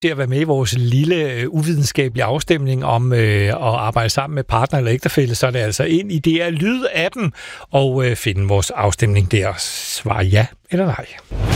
til at være med i vores lille uvidenskabelige afstemning om at arbejde sammen med partner eller ægtefælle, så er det altså ind i DR Lyd-appen og finde vores afstemning der og svare ja eller nej.